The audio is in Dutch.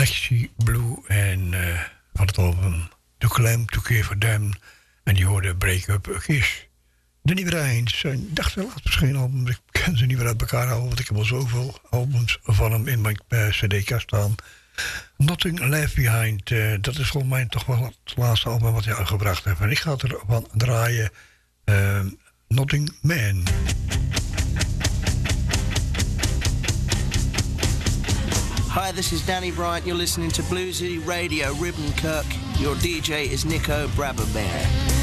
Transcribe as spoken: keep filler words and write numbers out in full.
Lexi Blue en uh, had het album The Clam, To Care For Them. En die hoorde Break Up A Kiss. Danny Brijns, ik dacht wel, het misschien album, ik ken ze niet meer uit elkaar houden, want ik heb al zoveel albums van hem in mijn uh, cd-kast staan. Nothing Left Behind, uh, dat is volgens mij toch wel het laatste album wat hij uitgebracht heeft. En ik ga het ervan draaien, uh, Nothing Man. Hi, this is Danny Bryant. You're listening to Bluesy Radio, Ribbon Kirk. Your D J is Nico Braberbear.